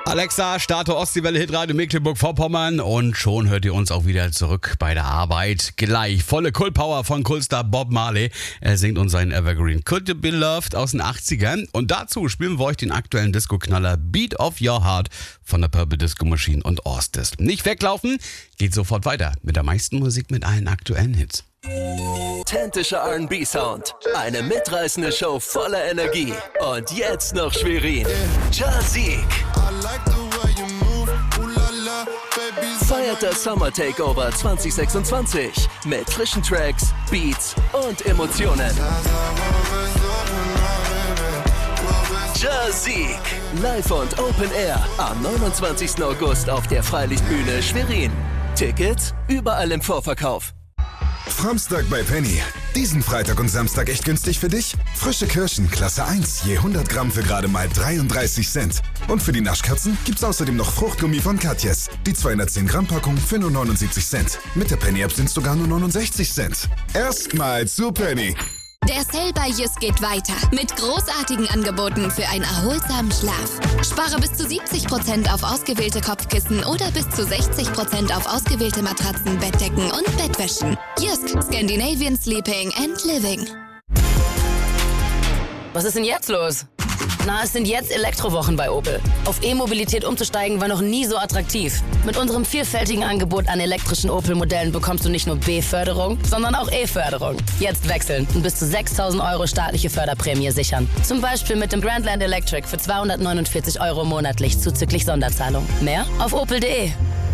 Alexa, starte Ostseewelle Hitradio Mecklenburg-Vorpommern und schon hört ihr uns auch wieder zurück bei der Arbeit. Gleich volle Cool-Power von Coolstar Bob Marley. Er singt uns seinen Evergreen Could You Be Loved aus den 80ern. Und dazu spielen wir euch den aktuellen Disco-Knaller Beat of Your Heart von der Purple Disco Machine und Orsted. Nicht weglaufen, geht sofort weiter mit der meisten Musik mit allen aktuellen Hits. Authentischer R&B-Sound, eine mitreißende Show voller Energie und jetzt noch Schwerin. Jazik feiert das Summer Takeover 2026 mit frischen Tracks, Beats und Emotionen. Jazik, live und Open Air am 29. August auf der Freilichtbühne Schwerin. Tickets überall im Vorverkauf. Framstag bei Penny. Diesen Freitag und Samstag echt günstig für dich? Frische Kirschen, Klasse 1, je 100 Gramm für gerade mal 33 Cent. Und für die Naschkatzen gibt's außerdem noch Fruchtgummi von Katjes. Die 210 Gramm Packung für nur 79 Cent. Mit der Penny App sind's sogar nur 69 Cent. Erstmal zu Penny. Der Sale bei Jysk geht weiter mit großartigen Angeboten für einen erholsamen Schlaf. Spare bis zu 70% auf ausgewählte Kopfkissen oder bis zu 60% auf ausgewählte Matratzen, Bettdecken und Bettwäschen. Jysk, Scandinavian Sleeping and Living. Was ist denn jetzt los? Na, es sind jetzt Elektrowochen bei Opel. Auf E-Mobilität umzusteigen war noch nie so attraktiv. Mit unserem vielfältigen Angebot an elektrischen Opel-Modellen bekommst du nicht nur B-Förderung, sondern auch E-Förderung. Jetzt wechseln und bis zu 6.000 € staatliche Förderprämie sichern. Zum Beispiel mit dem Grandland Electric für 249 € monatlich zuzüglich Sonderzahlung. Mehr auf opel.de.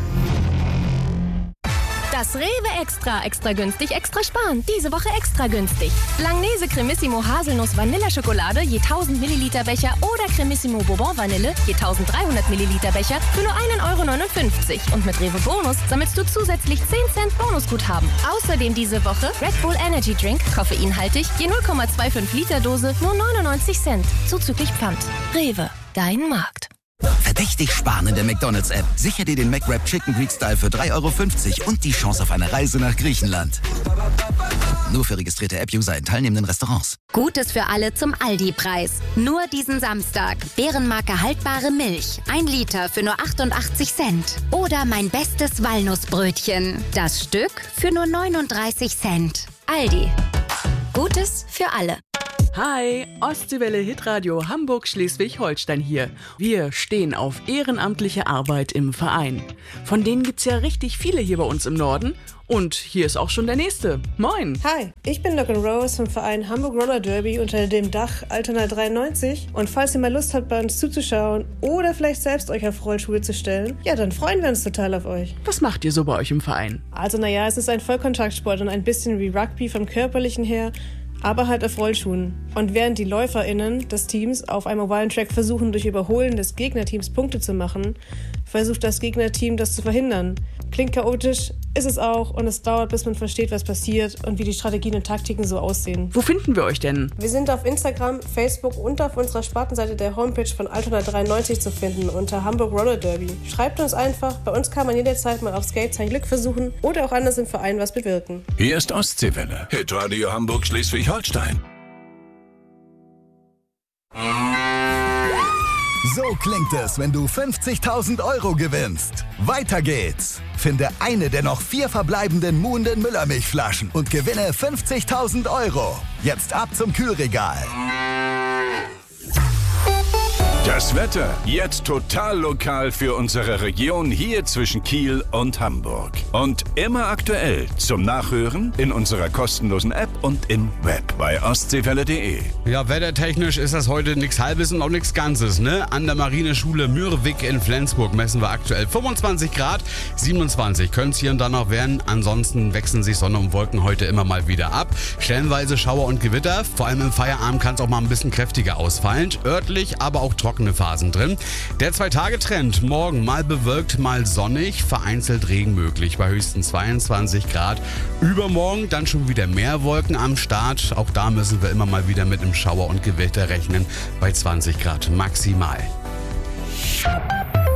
Das Rewe Extra günstig, extra sparen. Diese Woche extra günstig. Langnese Cremissimo Haselnuss Vanilleschokolade je 1000 Milliliter Becher oder Cremissimo Bourbon Vanille je 1300 Milliliter Becher für nur 1,59 €. Und mit Rewe Bonus sammelst du zusätzlich 10 Cent Bonusguthaben. Außerdem diese Woche Red Bull Energy Drink, koffeinhaltig, je 0,25 Liter Dose, nur 99 Cent. Zuzüglich Pfand. Rewe, dein Markt. Verdächtig sparen in der McDonalds-App. Sicher dir den McWrap Chicken Greek Style für 3,50 € und die Chance auf eine Reise nach Griechenland. Nur für registrierte App-User in teilnehmenden Restaurants. Gutes für alle zum Aldi-Preis. Nur diesen Samstag. Bärenmarke haltbare Milch. 1 Liter für nur 88 Cent. Oder mein bestes Walnussbrötchen. Das Stück für nur 39 Cent. Aldi. Gutes für alle. Hi, Ostseewelle Hitradio Hamburg-Schleswig-Holstein hier. Wir stehen auf ehrenamtliche Arbeit im Verein. Von denen gibt's ja richtig viele hier bei uns im Norden. Und hier ist auch schon der nächste. Moin! Hi, ich bin Logan Rose vom Verein Hamburg Roller Derby unter dem Dach Altona 93. Und falls ihr mal Lust habt, bei uns zuzuschauen oder vielleicht selbst euch auf Rollschuhe zu stellen, ja, dann freuen wir uns total auf euch. Was macht ihr so bei euch im Verein? Also naja, es ist ein Vollkontaktsport und ein bisschen wie Rugby vom Körperlichen her, aber halt auf Rollschuhen. Und während die LäuferInnen des Teams auf einem ovalen Track versuchen, durch Überholen des Gegnerteams Punkte zu machen, versucht das Gegnerteam das zu verhindern. Klingt chaotisch, ist es auch, und es dauert, bis man versteht, was passiert und wie die Strategien und Taktiken so aussehen. Wo finden wir euch denn? Wir sind auf Instagram, Facebook und auf unserer Spartenseite der Homepage von Altona 93 zu finden unter Hamburg Roller Derby. Schreibt uns einfach, bei uns kann man jederzeit mal auf Skates sein Glück versuchen oder auch anders im Verein was bewirken. Hier ist Ostseewelle, Hitradio Hamburg Schleswig-Holstein. So klingt es, wenn du 50.000 € gewinnst. Weiter geht's. Finde eine der noch 4 verbleibenden Muhenden Müllermilchflaschen und gewinne 50.000 €. Jetzt ab zum Kühlregal. Das Wetter jetzt total lokal für unsere Region hier zwischen Kiel und Hamburg. Und immer aktuell zum Nachhören in unserer kostenlosen App und im Web bei ostseewelle.de. Ja, wettertechnisch ist das heute nichts Halbes und auch nichts Ganzes, ne? An der Marineschule Mürwik in Flensburg messen wir aktuell 25 Grad, 27 können es hier und da noch werden. Ansonsten wechseln sich Sonne und Wolken heute immer mal wieder ab. Stellenweise Schauer und Gewitter, vor allem im Feierabend kann es auch mal ein bisschen kräftiger ausfallen. Örtlich, aber auch trockene Phasen drin. Der 2-Tage-Trend, morgen mal bewölkt, mal sonnig, vereinzelt Regen möglich bei höchstens 22 Grad. Übermorgen dann schon wieder mehr Wolken am Start. Auch da müssen wir immer mal wieder mit einem Schauer und Gewitter rechnen bei 20 Grad maximal. Genau.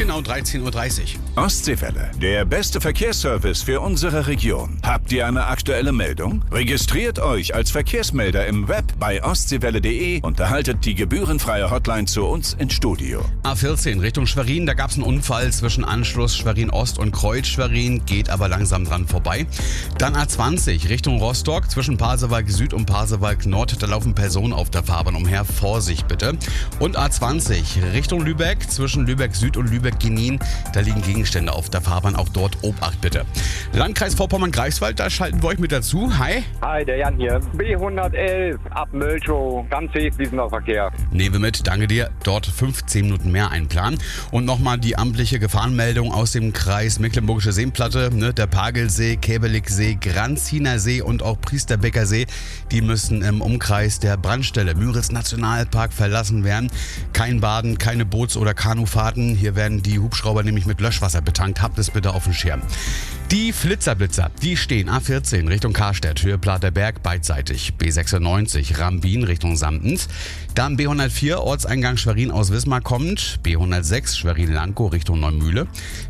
genau 13.30 Uhr. Ostseewelle, der beste Verkehrsservice für unsere Region. Habt ihr eine aktuelle Meldung? Registriert euch als Verkehrsmelder im Web bei ostseewelle.de und erhaltet die gebührenfreie Hotline zu uns ins Studio. A14 Richtung Schwerin, da gab es einen Unfall zwischen Anschluss Schwerin Ost und Kreuz Schwerin, geht aber langsam dran vorbei. Dann A20 Richtung Rostock zwischen Pasewalk Süd und Pasewalk Nord, da laufen Personen auf der Fahrbahn umher, Vorsicht bitte. Und A20 Richtung Lübeck zwischen Lübeck Süd und Lübeck-Genin, da liegen Gegenstände auf der Fahrbahn, auch dort Obacht bitte. Landkreis Vorpommern-Greifswald, da schalten wir euch mit dazu. Hi. Hi, der Jan hier. B111 ab Mölchow, ganz safe fließender Verkehr. Nehmen wir mit, danke dir. Dort 15 Minuten mehr einplanen. Und nochmal die amtliche Gefahrenmeldung aus dem Kreis Mecklenburgische Seenplatte. Der Pagelsee, Käbeligsee, Granziner See und auch Priesterbecker See, die müssen im Umkreis der Brandstelle Müritz Nationalpark verlassen werden. Kein Baden, keine Boots- oder Kanufahrten. Hier werden die Hubschrauber nämlich mit Löschwasser betankt. Habt es bitte auf dem Schirm. Die Flitzerblitzer, die stehen A14 Richtung Karstedt, Höhe Platerberg beidseitig. B96 Rambin Richtung Samtens. Dann B104 Ortseingang Schwerin aus Wismar kommt. B106 Schwerin-Lankow Richtung Neumühle.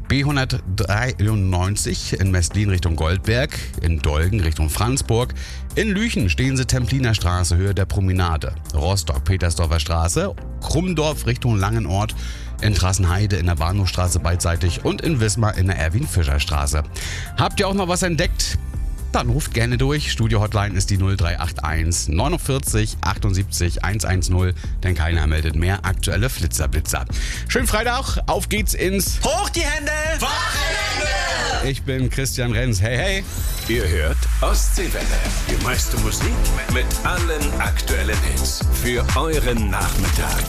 B193 in Mestlin Richtung Goldberg. In Dolgen Richtung Franzburg. In Lüchen stehen sie Templiner Straße, Höhe der Promenade. Rostock Petersdorfer Straße. Krummdorf Richtung Langenort. In Trassenheide in der Bahnhofstraße beidseitig und in Wismar in der Erwin-Fischer-Straße. Habt ihr auch noch was entdeckt? Dann ruft gerne durch. Studio-Hotline ist die 0381 49 78 110, denn keiner meldet mehr aktuelle Flitzerblitzer. Schönen Freitag, auf geht's ins Hoch die Hände! Wochenende! Ich bin Christian Renz. Hey, hey! Ihr hört Ostseewelle. Die meiste Musik mit allen aktuellen Hits. Für euren Nachmittag.